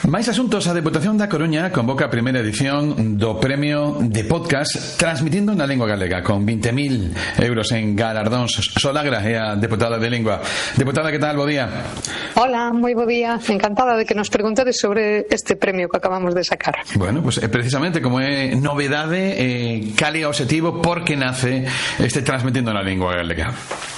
Máis asuntos. A Deputación da Coruña convoca a primeira edición do Premio de Podcast Transmitindo na Lingua Galega, con 20.000 euros en galardóns. Solagra é a deputada de Lingua. Deputada, que tal? Bo día. Hola, moi bo día. Encantada de que nos preguntades sobre este premio que acabamos de sacar. Bueno, pues precisamente como é novedade, cal é o obxectivo, por que nace este Transmitindo na Lingua Galega?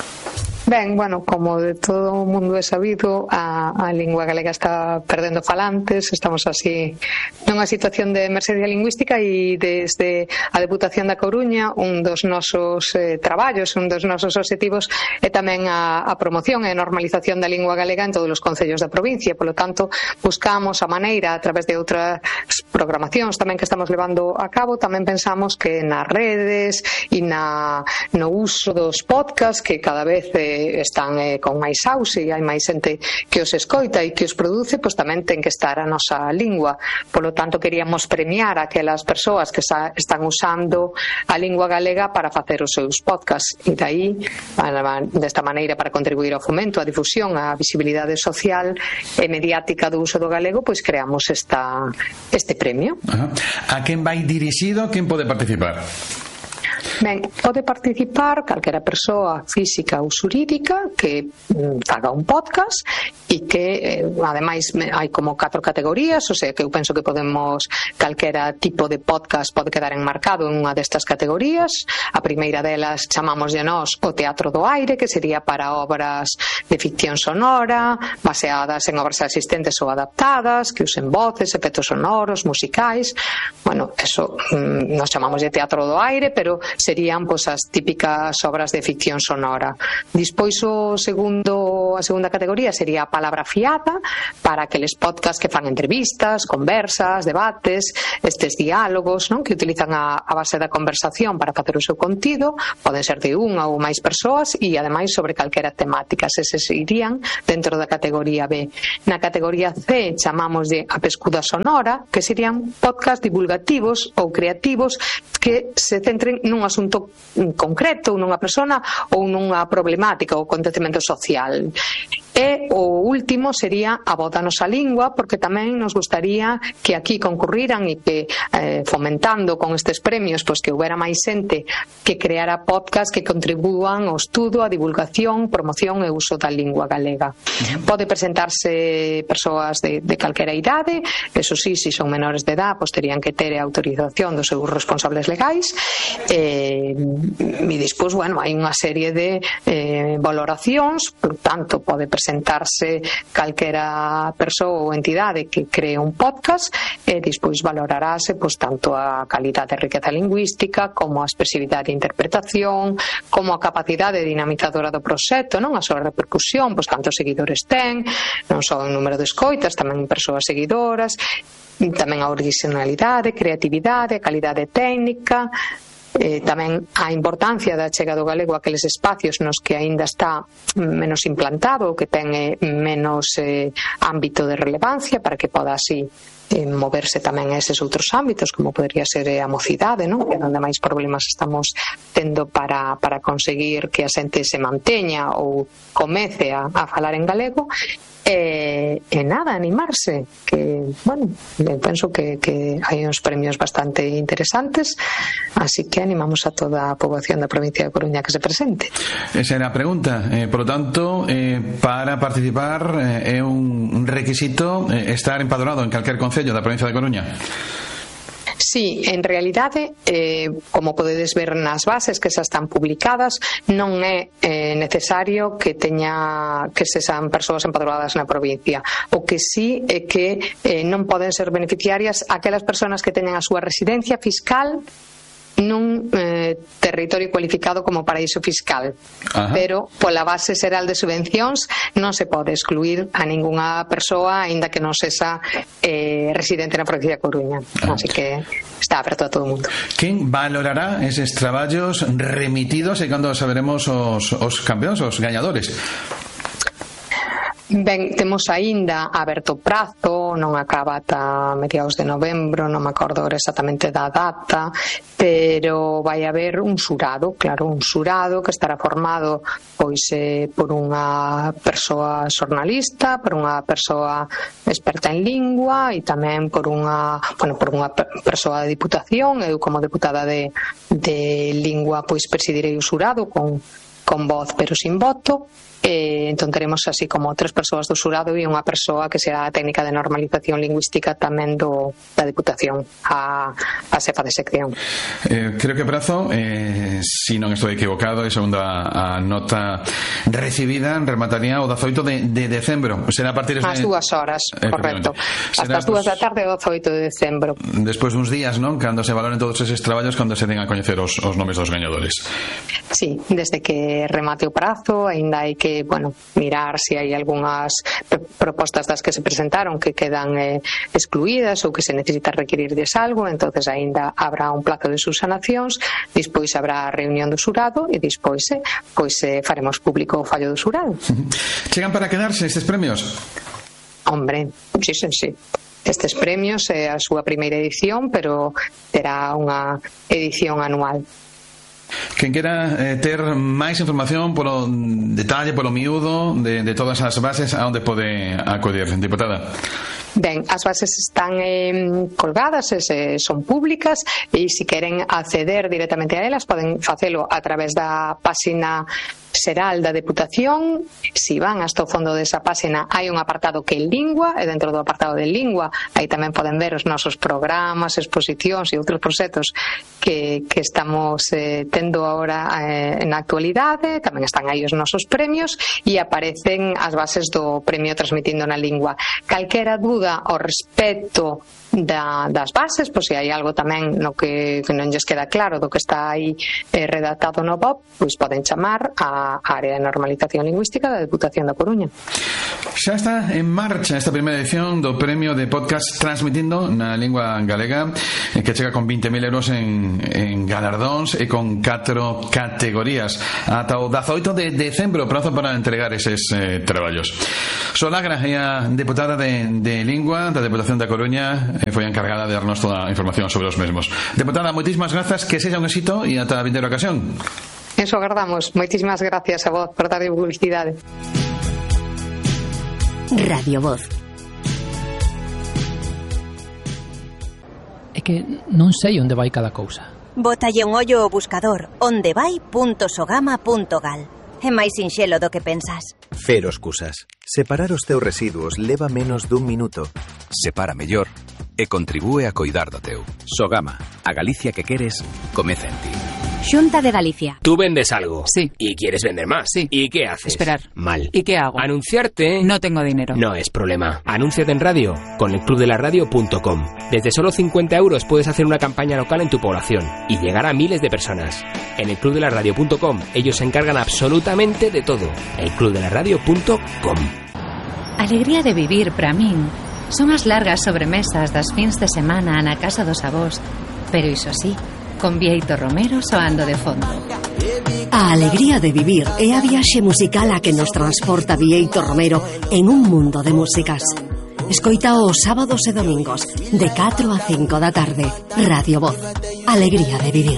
Ben, bueno, como de todo o mundo é sabido, a lingua galega está perdendo falantes, estamos así nunha situación de emerxencia lingüística e desde a Deputación da Coruña un dos nosos traballos, un dos nosos obxectivos é tamén a promoción e a normalización da lingua galega en todos os concellos da provincia. Polo tanto, buscamos a maneira a través de outras programacións tamén que estamos levando a cabo, tamén pensamos que nas redes e no uso dos podcasts que cada vez están con máis auxe e hai máis xente que os escoita e que os produce, pois tamén ten que estar a nosa lingua. Polo tanto, queríamos premiar a aquelas persoas que están usando a lingua galega para facer os seus podcasts e daí, desta maneira, para contribuir ao fomento, a difusión, a visibilidade social e mediática do uso do galego, pois creamos este premio. A quen vai dirixido? Quen pode participar? Ben, pode participar calquera persoa física ou xurídica que faga un podcast e que, ademais, hai como 4 categorías, o sea que eu penso que podemos, calquera tipo de podcast pode quedar enmarcado en unha destas categorías. A primeira delas chamamos de nós o Teatro do Aire, que sería para obras de ficción sonora, baseadas en obras existentes ou adaptadas, que usen voces, efectos sonoros, musicais. Bueno, eso nos chamamos de Teatro do Aire, pero serían pois as típicas obras de ficción sonora. Despois a segunda categoría sería a palabra fiada, para aqueles podcasts que fan entrevistas, conversas, debates, estes diálogos, non, que utilizan a base da conversación para facer o seu contido. Poden ser de unha ou máis persoas e ademais sobre calquera temática. Eses irían dentro da categoría B. Na categoría C chamamos de a pescuda sonora, que serían podcasts divulgativos ou creativos que se centren nun asunto concreto, nunha persona ou nunha problemática ou acontecemento social. E o último sería a voz da nosa lingua, porque tamén nos gustaría que aquí concurriran e que fomentando con estes premios pois que houbera máis xente que creara podcast que contribúan ao estudo, a divulgación, promoción e uso da lingua galega. Pode presentarse persoas de calquera idade, eso sí, se son menores de edad, pois terían que ter a autorización dos seus responsables legais e despois, bueno, hai unha serie de valoracións, por tanto, pode presentarse calquera persoa ou entidade que cree un podcast e despois valorarase pois tanto a calidade e riqueza lingüística como a expresividade e interpretación, como a capacidade dinamizadora do proxecto, non, a súa repercusión, pois cantos seguidores ten, non só o número de escoitas, tamén persoas seguidoras, tamén a originalidade, creatividade, a calidade técnica, tamén a importancia da chega do galego a aqueles espacios nos que aínda está menos implantado ou que ten menos ámbito de relevancia, para que poda así moverse tamén a eses outros ámbitos, como podría ser a mocidade, non? Que é onde máis problemas estamos tendo para conseguir que a xente se manteña ou comece a falar en galego. E nada, animarse, que, bueno, penso que hai uns premios bastante interesantes, así que animamos a toda a poboación da provincia de Coruña que se presente. Esa era a pregunta. Por lo tanto, para participar é un requisito estar empadronado en calquer concello da provincia de Coruña. Sí, en realidade, como podedes ver nas bases que xa están publicadas, non é necesario que sexan persoas empadroadas na provincia. O que sí é que non poden ser beneficiarias aquelas persoas que teñan a súa residencia fiscal nun territorio cualificado como paraíso fiscal. Ajá. Pero pola base xeral de subvencións non se pode excluir a ningunha persoa aínda que non sexa residente na provincia de Coruña. Así que está aberto a todo o mundo. Quen valorará eses traballos remitidos e cando saberemos os campeóns, os gañadores? Ben, temos aínda aberto prazo, non acaba ata mediados de novembro, non me acordo exactamente da data, pero vai haber un xurado, claro, un xurado que estará formado pois por unha persoa xornalista, por unha persoa experta en lingua e tamén por unha persoa de Diputación. Eu como deputada de lingua pois presidirei o xurado con voz pero sin voto. Entón teremos así como 3 persoas do xurado e unha persoa que será a técnica de normalización lingüística tamén da Diputación, a xefa de sección. Creo que prazo, si non estou equivocado, e segundo a nota recibida, remataría o 18 de decembro. Será a partir de... As 2 horas, correcto. Hasta as 2 da tarde o 18 de decembro. Despois duns días, non? Cando se valoren todos eses traballos, cando se den a coñecer os nomes dos gañadores. Sí, desde que remate o prazo, ainda hai que mirar se hai algunhas propostas das que se presentaron que quedan excluídas ou que se necesita requirirles algo, entonces aínda habrá un plazo de subsanacións, despois habrá a reunión do xurado e despois faremos público o fallo do xurado. Chegan para quedarse estes premios? Hombre, sí. Estes premios é a súa primeira edición, pero terá unha edición anual. Quen quera ter máis información polo detalle, polo miúdo de todas as bases, a onde pode acudir, diputada? Ben, as bases están colgadas, son públicas, e se queren acceder directamente a elas poden facelo a través da páxina xeral da Deputación. Si van hasta o fondo desa páxina hai un apartado que é lingua, e dentro do apartado de lingua aí tamén poden ver os nosos programas, exposicións e outros proxectos que estamos tendo agora na actualidade. Tamén están aí os nosos premios e aparecen as bases do premio Transmitindo na Lingua. Calquera dúda ao respecto das bases, pois se hai algo tamén no que non lles queda claro do que está aí redactado no BOP, pois poden chamar a área de normalización lingüística da Deputación da Coruña. Xa está en marcha esta primeira edición do premio de podcast Transmitindo na Lingua Galega, que chega con 20.000 euros en galardóns e con 4 categorías ata o 18 de decembro, prazo para entregar eses traballos. Solagra é a deputada de Lingua da Deputación da Coruña, foi encargada de darnos toda a información sobre os mesmos. Deputada, moitísimas grazas, que sexa un éxito e ata a vindeira ocasión. Eso agardamos. Moitísimas gracias a vos por dar publicidade. Radio Voz. É que non sei onde vai cada cousa. Bótalle un ollo ao buscador ondevai.sogama.gal. É máis sinxelo do que pensas. Cero excusas. Separar os teus residuos leva menos dun minuto. Separa mellor e contribúe a coidar do teu. Sogama, a Galicia que queres, comeza en ti. Xunta de Galicia. Tú vendes algo. Sí. ¿Y quieres vender más? Sí. ¿Y qué haces? Esperar. Mal. ¿Y qué hago? Anunciarte. No tengo dinero. No es problema. Anúnciate en radio con elclubdelaradio.com. Desde solo 50 euros puedes hacer una campaña local en tu población y llegar a miles de personas. En elclubdelaradio.com ellos se encargan absolutamente de todo. elclubdelaradio.com. Alegría de vivir para min son as largas sobremesas das fins de semana na casa dos avós, pero iso sí, con Bieito Romero soando de fondo. A alegría de vivir é a viaxe musical a que nos transporta Bieito Romero en un mundo de músicas. Escoita os sábados e domingos de 4 a 5 da tarde. Radio Voz. Alegría de vivir.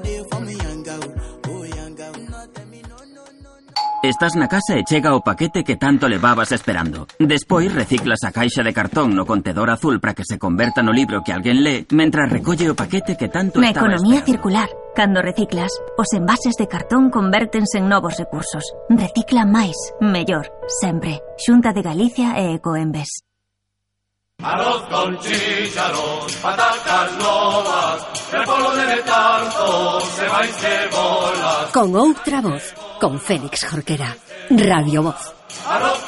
Estás na casa e chega o paquete que tanto levabas esperando. Despois reciclas a caixa de cartón no contedor azul para que se converta no libro que alguén lee, mentras recolle o paquete que tanto Na estaba economía esperando. circular, cando reciclas, os envases de cartón convértense en novos recursos. Recicla máis, mellor, sempre. Xunta de Galicia e Ecoembes. Arroz con chícharos, patacas novas, repolo de tanto, se vais de bolas. Con outra voz, con Félix Jorquera. Radio Voz. Arroz